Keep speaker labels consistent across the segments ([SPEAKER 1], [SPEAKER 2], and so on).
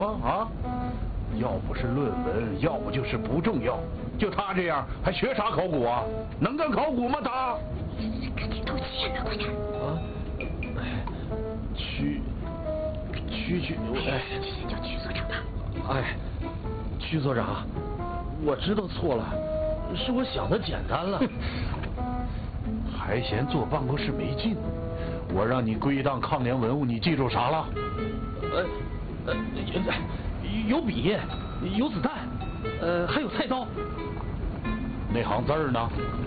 [SPEAKER 1] 要不是论文，要不就是不重要。就他这样，还学啥考古啊？能干考古吗？他？
[SPEAKER 2] 赶紧道歉呢，快点！
[SPEAKER 3] 曲，
[SPEAKER 2] 这先叫曲所长吧。
[SPEAKER 3] 曲所长，我知道错了，是我想的简单了。
[SPEAKER 1] 还嫌坐办公室没劲？我让你归档抗联文物，你记住啥了？
[SPEAKER 3] 有笔，有子弹，还有菜刀。
[SPEAKER 1] 那行字儿呢？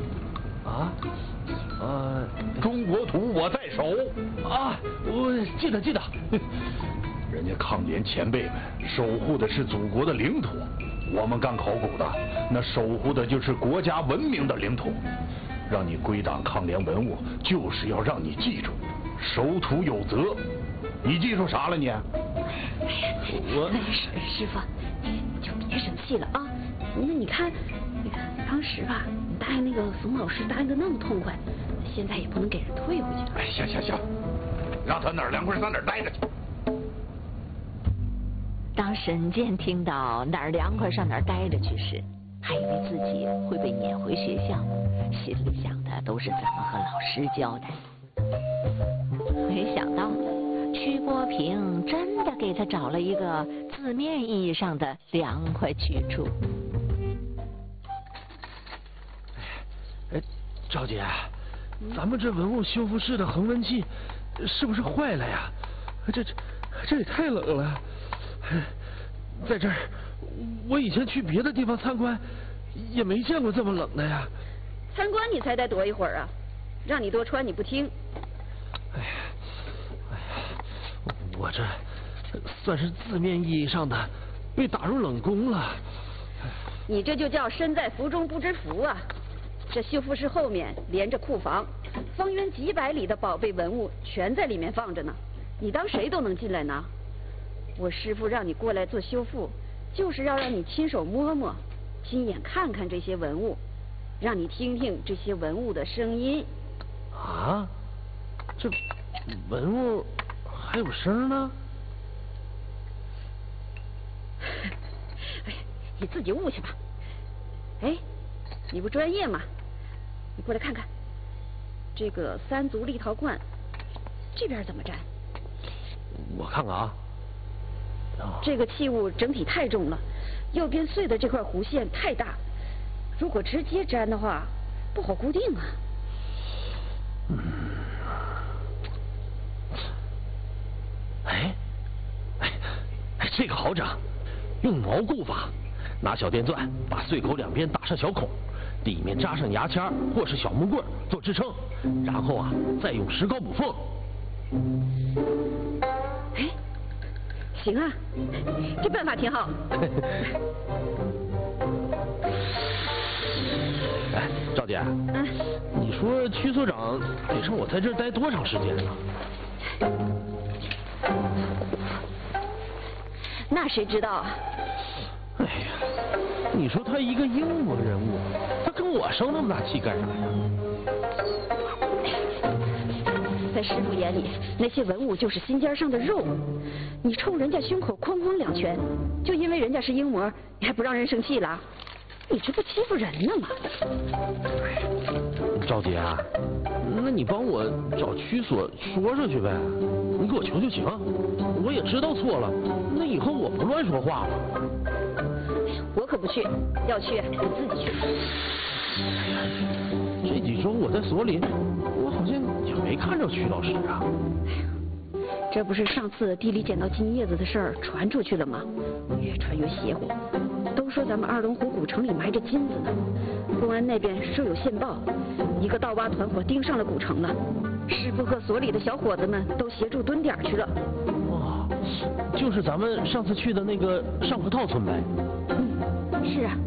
[SPEAKER 1] 中国图我在手。
[SPEAKER 3] 我记得。
[SPEAKER 1] 人家抗联前辈们守护的是祖国的领土，我们干考古的那守护的就是国家文明的领土。让你归档抗联文物，就是要让你记住守土有责。你记住啥了你？
[SPEAKER 2] 没事，师傅，就别生气了啊。那你看，当时吧，你答应那个冯老师答应的那么痛快，现在也不能给人退回去。
[SPEAKER 1] 行，让他哪儿凉快上哪儿待着去。
[SPEAKER 4] 当沈健听到哪儿凉快上哪儿待着去时，还以为自己会被撵回学校，心里想的都是怎么和老师交代。没想到曲波平真的给他找了一个字面意义上的凉快去处。
[SPEAKER 3] 赵姐，咱们这文物修复室的恒温器是不是坏了呀？这也太冷了。在这儿，我以前去别的地方参观，也没见过这么冷的呀。
[SPEAKER 2] 参观你才待多一会儿啊，让你多穿你不听。
[SPEAKER 3] 我这算是字面意义上的被打入冷宫了。
[SPEAKER 2] 你这就叫身在福中不知福啊！这修复室后面连着库房，方圆几百里的宝贝文物全在里面放着呢，你当谁都能进来拿？我师父让你过来做修复，就是要让你亲手摸摸，亲眼看看这些文物，让你听听这些文物的声音。
[SPEAKER 3] 这文物还有声呢？
[SPEAKER 2] 你自己悟去吧。你不专业嘛？你过来看看，这个三足立陶罐，这边怎么粘？
[SPEAKER 3] 我看看啊。
[SPEAKER 2] 这个器物整体太重了，右边碎的这块弧线太大，如果直接粘的话，不好固定啊。
[SPEAKER 3] 这个好整，用锚固法，拿小电钻把碎口两边打上小孔，里面扎上牙签或是小木棍做支撑，然后再用石膏补缝。
[SPEAKER 2] 行啊，这办法挺好。
[SPEAKER 3] 赵姐，你说曲所长得让我在这儿待多长时间呢？
[SPEAKER 2] 那谁知道啊？
[SPEAKER 3] 你说他一个英国人物，他跟我生那么大气干啥呀？
[SPEAKER 2] 在师傅眼里，那些文物就是心尖上的肉。你冲人家胸口哐哐两拳，就因为人家是英模，你还不让人生气了？你这不欺负人呢吗？
[SPEAKER 3] 赵姐，那你帮我找曲所说说去呗，你给我求求情。我也知道错了，那以后我不乱说话了。
[SPEAKER 2] 我可不去，要去你自己去。
[SPEAKER 3] 这几周我在所里，我好像也没看着曲老师啊。
[SPEAKER 2] 这不是上次地里捡到金叶子的事儿传出去了吗？越传越邪乎，都说咱们二龙湖古城里埋着金子呢。公安那边收有线报，一个盗挖团伙盯上了古城了。师傅和所里的小伙子们都协助蹲点去了。
[SPEAKER 3] 就是咱们上次去的那个上河套村呗。
[SPEAKER 2] 是啊。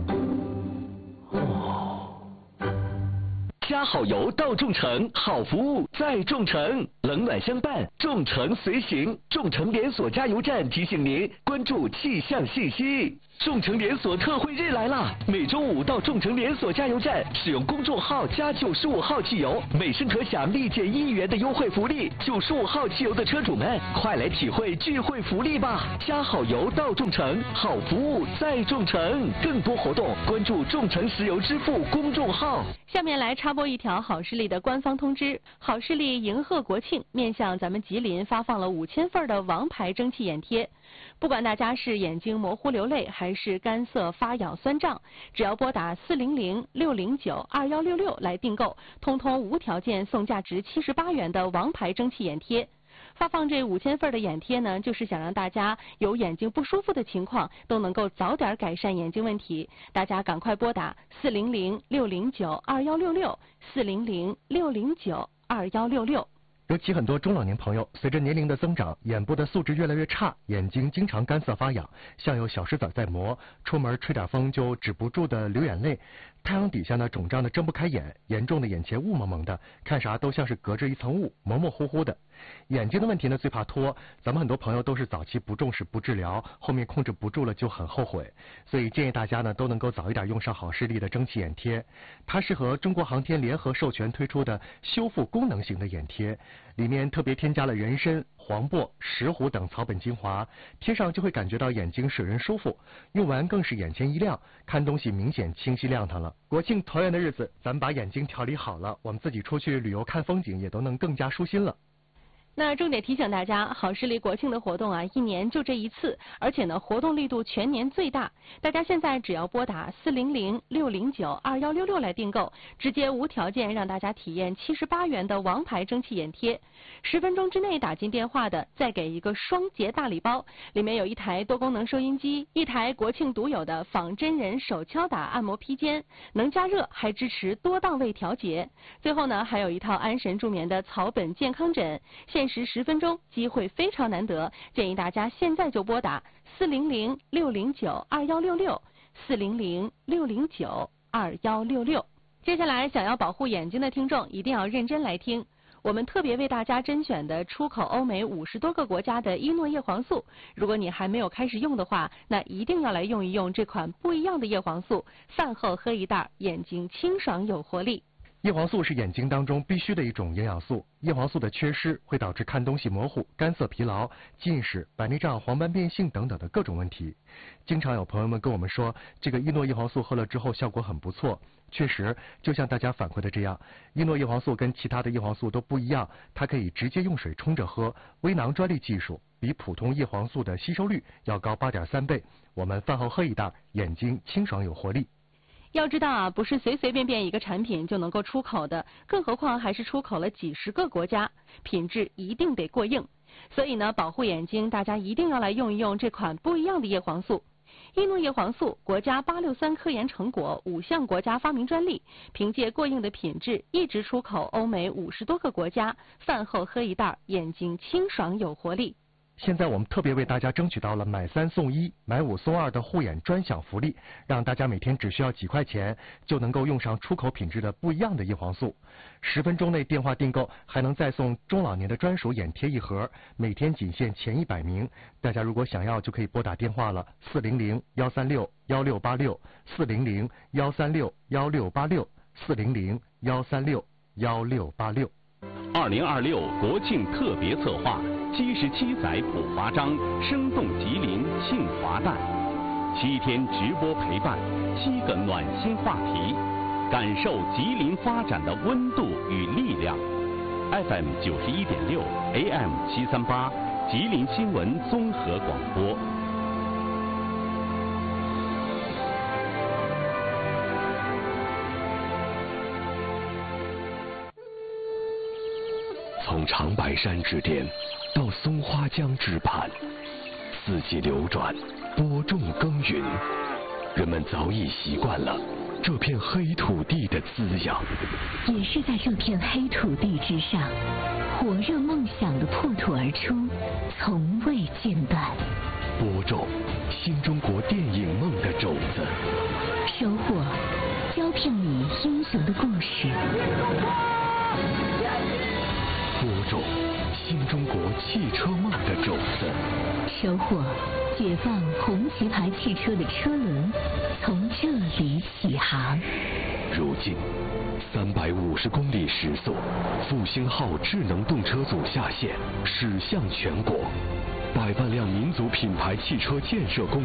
[SPEAKER 5] 加好油到众诚，好服务在众诚，冷暖相伴，众诚随行。众诚连锁加油站提醒您关注气象信息。 众诚连锁特惠日来了！每周五到众诚连锁加油站，使用公众号加95号汽油，每升可享立减1元的优惠福利。95号汽油的车主们，快来体会聚会福利吧！加好油到众诚，好服务在众诚。更多活动关注众诚石油支付公众号。
[SPEAKER 6] 下面来插播一条好视力的官方通知：好视力迎贺国庆，面向咱们吉林发放了5000份的王牌蒸汽眼贴。不管大家是眼睛模糊流泪，还是干涩发痒酸胀，只要拨打400-609-2166来订购，通通无条件送价值78元的王牌蒸汽眼贴。发放这5000份的眼贴呢，就是想让大家有眼睛不舒服的情况都能够早点改善眼睛问题。大家赶快拨打400-609-2166，400-609-2166。
[SPEAKER 7] 尤其很多中老年朋友，随着年龄的增长，眼部的素质越来越差，眼睛经常干涩发痒，像有小石子在磨，出门吹点风就止不住的流眼泪，太阳底下呢肿胀的睁不开眼，严重的眼前雾蒙蒙的，看啥都像是隔着一层雾，模模糊糊的。眼睛的问题呢最怕拖，咱们很多朋友都是早期不重视不治疗，后面控制不住了就很后悔，所以建议大家呢都能够早一点用上好视力的蒸汽眼贴，它是和中国航天联合授权推出的修复功能型的眼贴，里面特别添加了人参、黄柏、石斛等草本精华，贴上就会感觉到眼睛水润舒服，用完更是眼前一亮，看东西明显清晰亮堂了。国庆团圆的日子，咱们把眼睛调理好了，我们自己出去旅游看风景也都能更加舒心了。
[SPEAKER 6] 那重点提醒大家，好视力国庆的活动啊，一年就这一次，而且呢，活动力度全年最大。大家现在只要拨打400-609-2166来订购，直接无条件让大家体验78元的王牌蒸汽眼贴。10分钟之内打进电话的，再给一个双节大礼包，里面有一台多功能收音机，一台国庆独有的仿真人手敲打按摩披肩，能加热，还支持多档位调节。最后呢，还有一套安神助眠的草本健康枕。限时10分钟，机会非常难得，建议大家现在就拨打400-609-2166，400-609-2166。接下来想要保护眼睛的听众一定要认真来听，我们特别为大家甄选的出口欧美50多个国家的伊诺叶黄素，如果你还没有开始用的话，那一定要来用一用这款不一样的叶黄素，饭后喝一袋，眼睛清爽有活力。
[SPEAKER 7] 叶黄素是眼睛当中必须的一种营养素，叶黄素的缺失会导致看东西模糊、干涩疲劳、近视、白内障、黄斑变性等等的各种问题。经常有朋友们跟我们说，这个伊诺叶黄素喝了之后效果很不错。确实，就像大家反馈的这样，伊诺叶黄素跟其他的叶黄素都不一样，它可以直接用水冲着喝，微囊专利技术，比普通叶黄素的吸收率要高8.3倍。我们饭后喝一袋，眼睛清爽有活力。
[SPEAKER 6] 要知道啊，不是随随便便一个产品就能够出口的，更何况还是出口了几10个国家，品质一定得过硬。所以呢，保护眼睛，大家一定要来用一用这款不一样的叶黄素。伊诺叶黄素，国家863科研成果，5项国家发明专利，凭借过硬的品质，一直出口欧美50多个国家。饭后喝一袋，眼睛清爽有活力。
[SPEAKER 7] 现在我们特别为大家争取到了买3送1、买5送2的护眼专享福利，让大家每天只需要几块钱就能够用上出口品质的不一样的叶黄素。10分钟内电话订购，还能再送中老年的专属眼贴一盒，每天仅限前100名。大家如果想要，就可以拨打电话了
[SPEAKER 8] ，400-136-1686，400-136-1686，400-136-1686。2026国庆特别策划，77载普华章，生动吉林庆华诞，7天直播陪伴，7个暖心话题，感受吉林发展的温度与力量。FM 91.6 AM 738，吉林新闻综合广播。
[SPEAKER 5] 从长白山之巅到松花江之畔，四季流转，播种耕耘，人们早已习惯了这片黑土地的滋养。
[SPEAKER 9] 也是在这片黑土地之上，火热梦想的破土而出，从未间断。
[SPEAKER 5] 播种新中国电影梦的种子，
[SPEAKER 9] 收获胶片里英雄的故事。
[SPEAKER 5] 播种新中国汽车梦的种子，
[SPEAKER 9] 收获解放红旗牌汽车的车轮，从这里起航。
[SPEAKER 5] 如今350公里时速，复兴号智能动车组下线，驶向全国，100万辆民族品牌汽车建设工